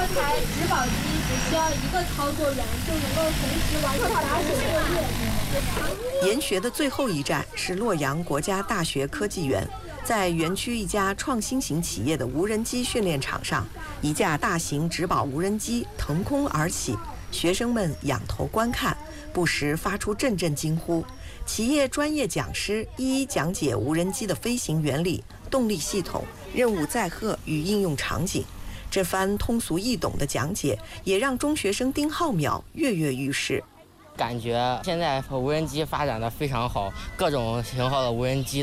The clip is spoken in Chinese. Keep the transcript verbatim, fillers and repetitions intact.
台植保机只需要一个操作员就能够同时完成打水作业。 研学的最后一站是洛阳国家大学科技园，在园区一家创新型企业的无人机训练场上，一架大型植保无人机腾空而起，学生们仰头观看，不时发出阵阵惊呼。企业专业讲师一一讲解无人机的飞行原理、动力系统、任务载荷与应用场景。这番通俗易懂的讲解，也让中学生丁浩淼跃跃欲试。 感觉现在无人机发展的非常好，各种型号的无人机